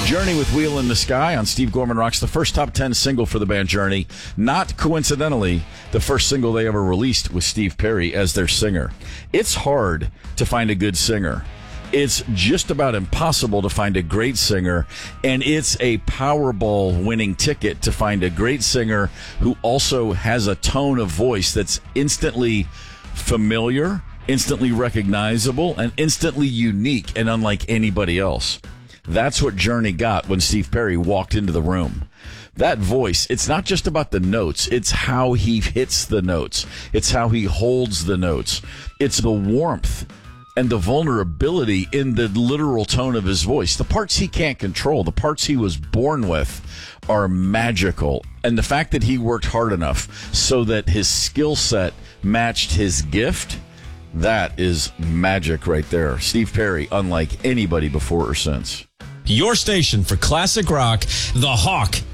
Journey with Wheel in the Sky on Steve Gorman Rocks, the first top 10 single for the band Journey. Not coincidentally, the first single they ever released with Steve Perry as their singer. It's hard to find a good singer. It's just about impossible to find a great singer, and it's a Powerball winning ticket to find a great singer who also has a tone of voice that's instantly familiar, instantly recognizable, and instantly unique and unlike anybody else. That's what Journey got when Steve Perry walked into the room. That voice, it's not just about the notes, it's how he hits the notes. It's how he holds the notes. It's the warmth and the vulnerability in the literal tone of his voice. The parts he can't control, the parts he was born with, are magical. And the fact that he worked hard enough so that his skill set matched his gift, that is magic right there. Steve Perry, unlike anybody before or since. Your station for classic rock, The Hawk,